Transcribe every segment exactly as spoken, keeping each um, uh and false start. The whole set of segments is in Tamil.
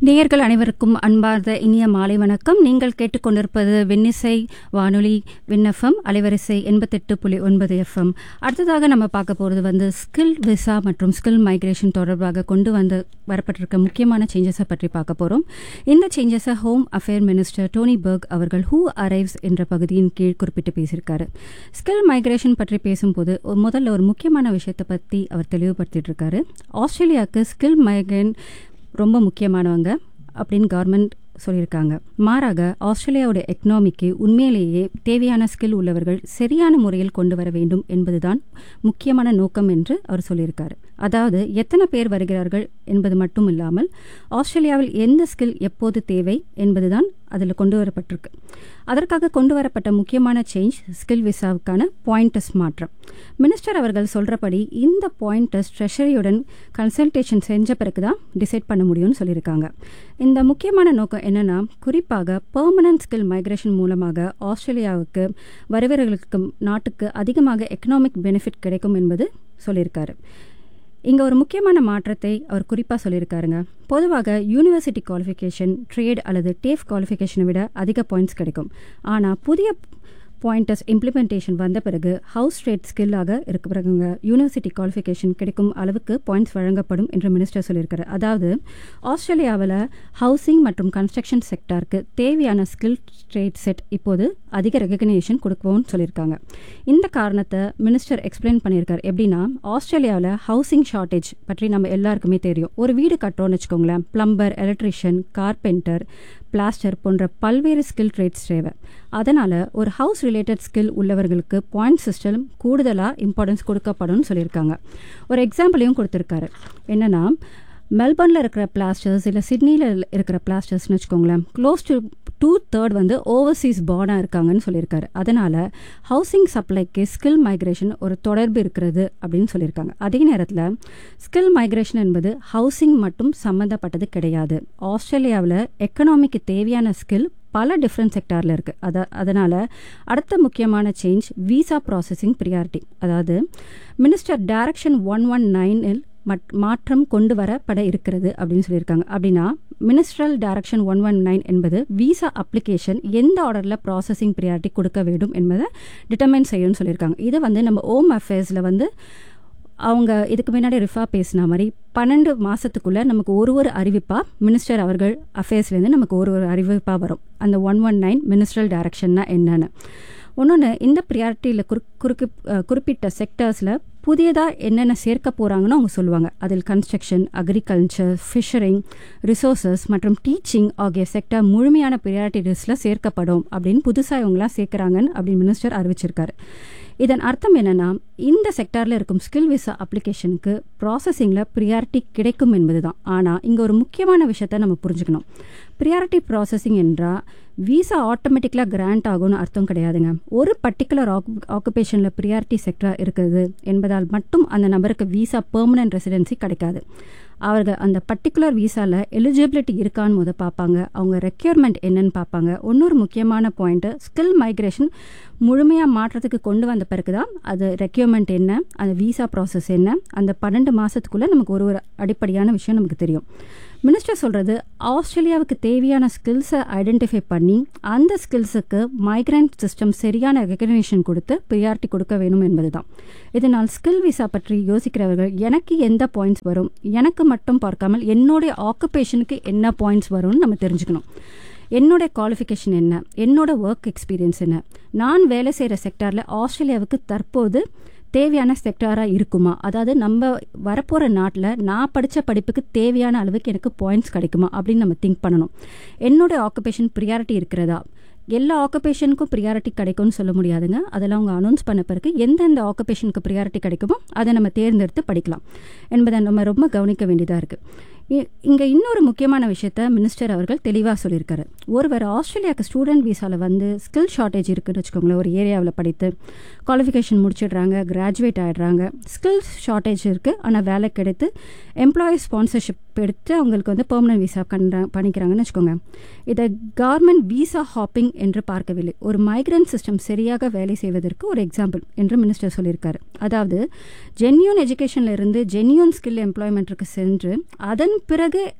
நேயர்கள் அனைவருக்கும் அன்பார்ந்த இனிய மாலை வணக்கம். நீங்கள் கேட்டுக்கொண்டிருப்பது வெண்ணிசை வானொலி விண்ணஃபம் அலைவரிசை எண்பத்தெட்டு புள்ளி ஒன்பது எஃப்எம். அடுத்ததாக நம்ம பார்க்க போகிறது வந்து ஸ்கில் விசா மற்றும் ஸ்கில் மைக்ரேஷன் தொடர்பாக கொண்டு வந்து வரப்பட்டிருக்க முக்கியமான சேஞ்சஸை பற்றி பார்க்க போகிறோம். இந்த சேஞ்சஸை home affair minister Dhoni work அவர்கள் ஹூ அரைவ்ஸ் என்ற பகுதியின் கீழ் குறிப்பிட்டு பேசியிருக்காரு. ஸ்கில் மைக்ரேஷன் பற்றி பேசும்போது முதல்ல ஒரு முக்கியமான விஷயத்தை பற்றி அவர் தெளிவுபடுத்திட்டு இருக்காரு. ஆஸ்திரேலியாவுக்கு ஸ்கில் மைக்ரேன் ரொம்ப முக்கியமானவங்க அப்படின்னு கவர்மெண்ட் சொல்லியிருக்காங்க. மாறாக ஆஸ்திரேலியாவோட எக்கனாமிக்கு உண்மையிலேயே தேவையான ஸ்கில் உள்ளவர்கள் சரியான முறையில் கொண்டு வர வேண்டும் என்பதுதான் முக்கியமான நோக்கம் என்று அவர் சொல்லியிருக்காரு. அதாவது எத்தனை பேர் வருகிறார்கள் என்பது மட்டும் இல்லாமல் ஆஸ்திரேலியாவில் எந்த ஸ்கில் எப்போது தேவை என்பதுதான் அதில் கொண்டு வரப்பட்டிருக்கு. அதற்காக கொண்டு வரப்பட்ட முக்கியமான சேஞ்ச் ஸ்கில் விசாவுக்கான பாயிண்டஸ் மாற்றம். மினிஸ்டர் அவர்கள் சொல்கிறபடி இந்த பாயிண்டஸ் ட்ரெஷரியுடன் கன்சல்டேஷன் செஞ்ச பிறகு தான் டிசைட் பண்ண முடியும்னு சொல்லியிருக்காங்க. இந்த முக்கியமான நோக்கம் என்னென்னா, குறிப்பாக பெர்மனன்ட் ஸ்கில் மைக்ரேஷன் மூலமாக ஆஸ்திரேலியாவுக்கு வருவர்களுக்கு நாட்டுக்கு அதிகமாக எக்கனாமிக் பெனிஃபிட் கிடைக்கும் என்பது சொல்லியிருக்காரு. இங்கே ஒரு முக்கியமான மாற்றத்தை அவர் குறிப்பாக சொல்லியிருக்காருங்க. பொதுவாக யூனிவர்சிட்டி குவாலிஃபிகேஷன், ட்ரேட் அல்லது டேஃப் குவாலிஃபிகேஷனை விட அதிக பாயிண்ட்ஸ் கிடைக்கும். ஆனால் புதிய பாயிண்டர்ஸ் இம்ப்ளிமெண்டேஷன் வந்த பிறகு ஹவுஸ் ட்ரேட் ஸ்கில்லாக இருக்க பிறகுங்க யூனிவர்சிட்டி குவாலிஃபிகேஷன் கிடைக்கும் அளவுக்கு பாயிண்ட்ஸ் வழங்கப்படும் என்று மினிஸ்டர் சொல்லியிருக்காரு. அதாவது ஆஸ்திரேலியாவில் ஹவுசிங் மற்றும் கன்ஸ்ட்ரக்ஷன் செக்டாருக்கு தேவையான ஸ்கில் ட்ரேட் செட் இப்போது அதிக ரெகக்னேஷன் கொடுப்போம்னு சொல்லியிருக்காங்க. இந்த காரணத்தை மினிஸ்டர் எக்ஸ்பிளைன் பண்ணியிருக்காரு. எப்படின்னா, ஆஸ்திரேலியாவில் ஹவுசிங் ஷார்ட்டேஜ் பற்றி நம்ம எல்லாருக்குமே தெரியும். ஒரு வீடு கட்டுறோம்னு வச்சுக்கோங்களேன், பிளம்பர், எலக்ட்ரிஷியன், கார்பெண்டர், பிளாஸ்டர் போன்ற பல்வேறு ஸ்கில் ட்ரேட்ஸ் தேவை. அதனால் ஒரு ஹவுஸ் ரிலேட்டட் ஸ்கில் உள்ளவர்களுக்கு பாயிண்ட் சிஸ்டம் கூடுதலாக இம்பார்ட்டன்ஸ் கொடுக்கப்படும் சொல்லியிருக்காங்க. ஒரு எக்ஸாம்பிளையும் கொடுத்துருக்காரு. என்னென்னா, மெல்பர்னில் இருக்கிற பிளாஸ்டர்ஸ் இல்லை சிட்னியில் இருக்கிற பிளாஸ்டர்ஸ்னு வச்சுக்கோங்களேன், க்ளோஸ் டு டூ தேர்ட் வந்து ஓவர்சீஸ் பார்னாக இருக்காங்கன்னு சொல்லியிருக்காரு. அதனால் ஹவுசிங் சப்ளைக்கு ஸ்கில் மைக்ரேஷன் ஒரு தொடர்பு இருக்கிறது அப்படின்னு சொல்லியிருக்காங்க. அதே நேரத்தில் ஸ்கில் மைக்ரேஷன் என்பது ஹவுசிங் மட்டும் சம்மந்தப்பட்டது கிடையாது. ஆஸ்திரேலியாவில் எக்கனாமிக்கு தேவையான ஸ்கில் பல டிஃப்ரெண்ட் செக்டாரில் இருக்குது. அத அதனால் அடுத்த முக்கியமான சேஞ்ச் விசா ப்ராசஸிங் ப்ரியாரிட்டி. அதாவது மினிஸ்டர் டைரக்ஷன் ஒன் ஒன் நைனில் மாற்றம் கொண்டு வரப்பட இருக்கிறது அப்படின்னு சொல்லியிருக்காங்க. அப்படின்னா ministerial direction one one nine என்பது விசா அப்ளிகேஷன் எந்த ஆர்டரில் ப்ராசஸிங் ப்ரியாரிட்டி கொடுக்க வேண்டும் என்பதை டிட்டர்மைன் செய்யணும்னு சொல்லியிருக்காங்க. இதை வந்து நம்ம ஹோம் அஃபேர்ஸில் வந்து அவங்க இதுக்கு முன்னாடி ரிஃபா பேசின மாதிரி பன்னெண்டு மாதத்துக்குள்ளே நமக்கு ஒரு ஒரு அறிவிப்பாக மினிஸ்டர் அவர்கள் அஃபேர்ஸ்லேருந்து நமக்கு ஒரு ஒரு அறிவிப்பாக வரும். அந்த ஒன் ஒன் நைன் மினிஸ்ட்ரல் டைரக்ஷன்னா என்னென்னு. ஒன்னொன்று, இந்த ப்ரியாரிட்டியில் குறு குறுக்கு குறிப்பிட்ட செக்டர்ஸில் புதியதாக என்னென்ன சேர்க்க போகிறாங்கன்னு அவங்க சொல்லுவாங்க. அதில் கன்ஸ்ட்ரக்ஷன், அக்ரிகல்ச்சர், ஃபிஷரிங், ரிசோர்ஸஸ் மற்றும் டீச்சிங் ஆகிய செக்டர் முழுமையான ப்ரியாரிட்டி லிஸ்ட்டில் சேர்க்கப்படும் அப்படின்னு புதுசாக இவங்களாம் சேர்க்குறாங்கன்னு அப்படின்னு மினிஸ்டர் அறிவிச்சிருக்காரு. இதன் அர்த்தம் என்னென்னா, இந்த செக்டாரில் இருக்கும் ஸ்கில் விசா அப்ளிகேஷனுக்கு ப்ராசஸிங்கில் ப்ரியாரிட்டி கிடைக்கும் என்பது தான். ஆனால் இங்கே ஒரு முக்கியமான விஷயத்தை நம்ம புரிஞ்சுக்கணும். ப்ரியாரிட்டி ப்ராசஸிங் என்றால் விசா ஆட்டோமேட்டிக்கலாக கிராண்ட் ஆகும்னு அர்த்தம் கிடையாதுங்க. ஒரு பர்டிகுலர் ஆக்கு ஆக்குபேஷனில் ப்ரியாரிட்டி செக்டர் இருக்குது என்பதால் மட்டும் அந்த நபருக்கு விசா பெர்மனன்ட் ரெசிடென்சி கிடைக்காது. அவர்கள் அந்த பர்டிகுலர் விசாவில் எலிஜிபிலிட்டி இருக்கான்னு முத பார்ப்பாங்க. அவங்க ரெக்யர்மெண்ட் என்னன்னு பார்ப்பாங்க. இன்னொரு முக்கியமான பாயிண்ட்டு, ஸ்கில் மைக்ரேஷன் முழுமையாக மாற்றத்துக்கு கொண்டு வந்த பிறகு தான் அது ரெக்யர்மெண்ட் என்ன, அந்த விசா ப்ராசஸ் என்ன, அந்த பன்னெண்டு மாதத்துக்குள்ளே நமக்கு ஒரு ஒரு அடிப்படையான விஷயம் நமக்கு தெரியும். மினிஸ்டர் சொல்கிறது, ஆஸ்திரேலியாவுக்கு தேவையான ஸ்கில்ஸை ஐடென்டிஃபை பண்ணி அந்த ஸ்கில்ஸுக்கு மைக்ரண்ட் சிஸ்டம் சரியான ரெகக்னேஷன் கொடுத்து ப்ரியாரிட்டி கொடுக்க வேணும் என்பது தான். இதனால் ஸ்கில் விசா பற்றி யோசிக்கிறவர்கள் எனக்கு எந்த பாயிண்ட்ஸ் வரும், எனக்கு மட்டும் பார்க்காமல் என்னுடைய ஆக்குபேஷனுக்கு என்ன பாயிண்ட்ஸ் வரும்னு நம்ம தெரிஞ்சுக்கணும். என்னோட குவாலிஃபிகேஷன் என்ன, என்னோட ஒர்க் எக்ஸ்பீரியன்ஸ் என்ன, நான் வேலை செய்கிற செக்டாரில் ஆஸ்திரேலியாவுக்கு தற்போது தேவையான செக்டாராக இருக்குமா, அதாவது நம்ம வரப்போகிற நாட்டில் நான் படித்த படிப்புக்கு தேவையான அளவுக்கு எனக்கு பாயிண்ட்ஸ் கிடைக்குமா அப்படின்னு நம்ம திங்க் பண்ணணும். என்னோட ஆக்குபேஷன் ப்ரியாரிட்டி இருக்கிறதா, எல்லா ஆக்குபேஷனுக்கும் ப்ரியாரிட்டி கிடைக்கும்னு சொல்ல முடியாதுங்க. அதெல்லாம் அவங்க அனௌன்ஸ் பண்ண பிறகு எந்தெந்த ஆக்குபேஷனுக்கு ப்ரியாரிட்டி கிடைக்குமோ அதை நம்ம தேர்ந்தெடுத்து படிக்கலாம் என்பதை நம்ம ரொம்ப கவனிக்க வேண்டியதாக இருக்குது. இங்கே இன்னொரு முக்கியமான விஷயத்த மினிஸ்டர் அவர்கள் தெளிவாக சொல்லியிருக்காரு. ஒருவர் ஆஸ்திரேலியாவுக்கு ஸ்டூடெண்ட் விசாவில் வந்து ஸ்கில் ஷார்ட்டேஜ் இருக்குதுன்னு வச்சுக்கோங்களேன், ஒரு ஏரியாவில் படித்து குவாலிஃபிகேஷன் முடிச்சிடுறாங்க, கிராஜுவேட் ஆகிடுறாங்க, ஸ்கில் ஷார்ட்டேஜ் இருக்குது, ஆனால் வேலை கிடைத்து எம்ப்ளாயி ஸ்பான்சர்ஷிப் எடுத்து அவங்களுக்கு வந்து பெர்மனன்ட் விசா கண்ட பண்ணிக்கிறாங்கன்னு வச்சுக்கோங்க. இதை கவர்மெண்ட் விசா ஹாப்பிங் என்று பார்க்கவில்லை, ஒரு மைக்ரண்ட் சிஸ்டம் சரியாக வேலை செய்வதற்கு ஒரு எக்ஸாம்பிள் என்று மினிஸ்டர் சொல்லியிருக்காரு. அதாவது ஜென்யூன் எஜுகேஷனில் இருந்து ஜென்யூன் ஸ்கில் எம்ப்ளாய்மெண்ட்டுக்கு சென்று அதன் பிறகு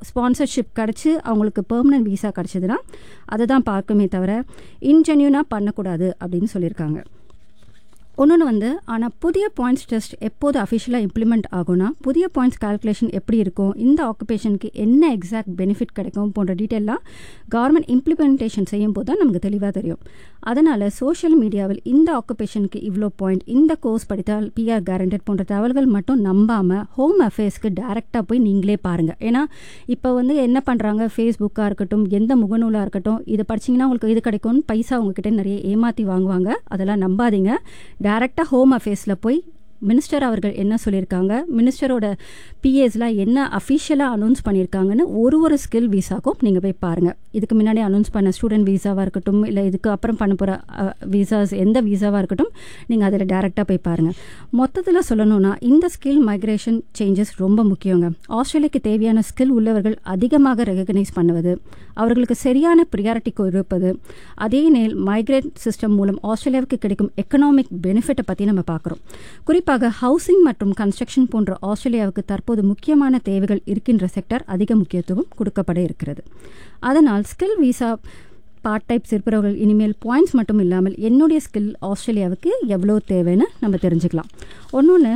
ஸ்பான்சர்ஷிப் கிடச்சி அவங்களுக்கு பெர்மனன்ட் வீசா கிடச்சிதுன்னா அதை தான் பார்க்குமே தவிர இன்ஜென்யூனாக பண்ணக்கூடாது அப்படின்னு சொல்லியிருக்காங்க. ஒன்று வந்து ஆனால் புதிய பாயிண்ட்ஸ் டெஸ்ட் எப்போது அஃபிஷியலாக இம்ப்ளிமெண்ட் ஆகும்னா புதிய பாயிண்ட்ஸ் கால்குலேஷன் எப்படி இருக்கும், இந்த ஆக்குபேஷனுக்கு என்ன எக்ஸாக்ட் பெனிஃபிட் கிடைக்கும் போன்ற டீட்டெயிலாம் கவர்மெண்ட் இம்ப்ளிமெண்டேஷன் செய்யும் போது தான் நமக்கு தெளிவாக தெரியும். அதனால் சோஷியல் மீடியாவில் இந்த ஆக்குபேஷனுக்கு இவ்வளோ பாயிண்ட், இந்த கோர்ஸ் படித்தால் பிஆர் கேரண்டட் போன்ற தகவல்கள் மட்டும் நம்பாமல் ஹோம் அஃபேர்ஸ்க்கு டைரெக்டாக போய் நீங்களே பாருங்கள். ஏன்னா இப்போ வந்து என்ன பண்ணுறாங்க, ஃபேஸ்புக்காக இருக்கட்டும், எந்த முகநூலாக இருக்கட்டும், இதை படிச்சிங்கன்னா உங்களுக்கு இது கிடைக்கும்னு பைசா உங்ககிட்ட நிறைய ஏமாற்றி வாங்குவாங்க. அதெல்லாம் நம்பாதீங்க. டைரக்டாக ஹோம் அஃபேர்ஸில் போய் மினிஸ்டர் அவர்கள் என்ன சொல்லியிருக்காங்க, மினிஸ்டரோட பிஏஸ்லாம் என்ன அஃபிஷியலாக அனௌன்ஸ் பண்ணியிருக்காங்கன்னு ஒரு ஒரு ஸ்கில் வீசாக்கும் நீங்கள் போய் பாருங்கள். இதுக்கு முன்னாடி அனௌன்ஸ் பண்ண ஸ்டூடெண்ட் வீசாவாக இருக்கட்டும், இல்லை இதுக்கு அப்புறம் பண்ண போகிற வீசாஸ் எந்த வீசாவாக இருக்கட்டும், நீங்கள் அதில் டேரெக்டாக போய் பாருங்கள். மொத்தத்தில் சொல்லணும்னா இந்த ஸ்கில் மைக்ரேஷன் சேஞ்சஸ் ரொம்ப முக்கியங்க. ஆஸ்திரேலியாவுக்கு தேவையான ஸ்கில் உள்ளவர்கள் அதிகமாக ரெகக்னைஸ் பண்ணுவது, அவர்களுக்கு சரியான ப்ரியாரிட்டி கொடுப்பது, அதே நேல் மைக்ரேட் சிஸ்டம் மூலம் ஆஸ்திரேலியாவுக்கு கிடைக்கும் எக்கனாமிக் பெனிஃபிட்டை பற்றி நம்ம பார்க்குறோம். குறிப்பாக ஹவுசிங் மற்றும் கன்ஸ்ட்ரக்ஷன் போன்ற ஆஸ்திரேலியாவுக்கு தற்போது முக்கியமான தேவைகள் இருக்கின்ற செக்டர் அதிக முக்கியத்துவம் கொடுக்கப்பட இருக்கிறது. அதனால் ஸ்கில் வீசா பார்ட் டைப்ஸ் இருப்பவர்கள் இனிமேல் பாயிண்ட்ஸ் மட்டும் இல்லாமல் என்னுடைய ஸ்கில் ஆஸ்திரேலியாவுக்கு எவ்வளோ தேவைன்னு நம்ம தெரிஞ்சுக்கலாம். ஒன்னொன்று,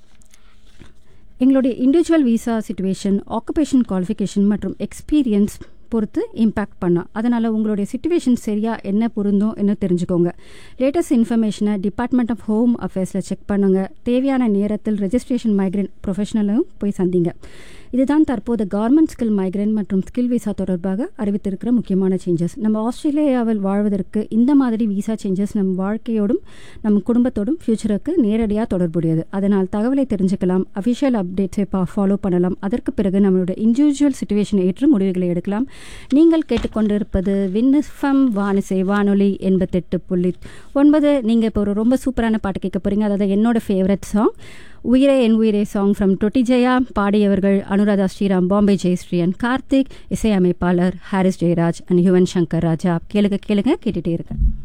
எங்களுடைய individual visa situation, occupation qualification மற்றும் எக்ஸ்பீரியன்ஸ் பொறுத்து இம்பேக்ட் பண்ணோம். அதனால் உங்களுடைய சிச்சுவேஷன் சரியாக என்ன பொருந்தும் என்ன தெரிஞ்சுக்கோங்க. லேட்டஸ்ட் இன்ஃபர்மேஷனை டிபார்ட்மெண்ட் ஆஃப் ஹோம் அஃபேர்ஸில் செக் பண்ணுங்கள். தேவையான நேரத்தில் ரெஜிஸ்ட்ரேஷன் மைக்ரேன் ப்ரொஃபஷனலும் போய் சந்திங்க. இதுதான் தற்போது கவர்மெண்ட் ஸ்கில் மைக்ரேன் மற்றும் ஸ்கில் வீசா தொடர்பாக அறிவித்திருக்கிற முக்கியமான சேஞ்சஸ். நம்ம ஆஸ்திரேலியாவில் வாழ்வதற்கு இந்த மாதிரி வீசா சேஞ்சஸ் நம் வாழ்க்கையோடும் நம் குடும்பத்தோடும் ஃபியூச்சருக்கு நேரடியாக தொடர்புடையது. அதனால் தகவலை தெரிஞ்சுக்கலாம், அஃபிஷியல் அப்டேட்ஸை ஃபாலோ பண்ணலாம். அதற்கு பிறகு நம்மளுடைய இண்டிவிஜுவல் சிச்சுவேஷனை ஏற்று முடிவுகளை எடுக்கலாம். நீங்கள் கேட்டுக்கொண்டிருப்பது விண்ணஃபம் வானிசை வானொலி எண்பத்தெட்டு புள்ளி ஒன்பது. நீங்கள் இப்போ ஒரு ரொம்ப சூப்பரான பாட்டு கேட்க போகிறீங்க. அதாவது என்னோட ஃபேவரட் சாங் உயிரே என் உயிரே சாங் ஃப்ரம் டொட்டி ஜெயா. பாடியவர்கள் அனுராதா ஸ்ரீராம், பாம்பே ஜெயஸ்ரீயன், கார்த்திக். இசையமைப்பாளர் ஹாரிஸ் ஜெயராஜ் அண்ட் யுவன் சங்கர் ராஜா. கேளுங்க கேளுங்க கேட்டுகிட்டே இருக்கேன்.